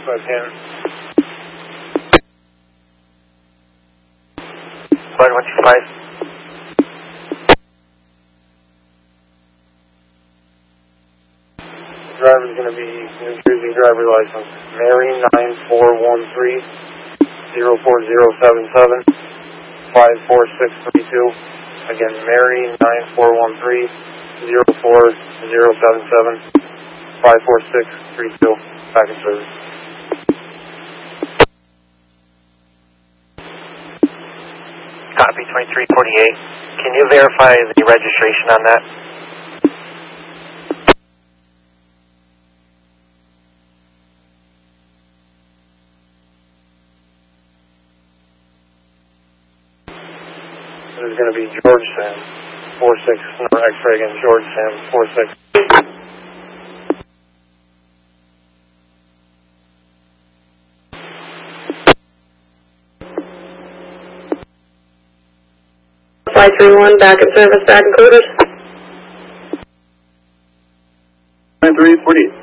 left hand. Flight 125. Driver is going to be New Jersey driver license, Mary 9413 04077 54632. Again, Mary 9413 04077 54632. Back in service. Copy 2348. Can you verify the registration on that? This is going to be George Sam 46, number X-ray again, George Sam 46. Flight 31, back in service, back in quarters. 9348.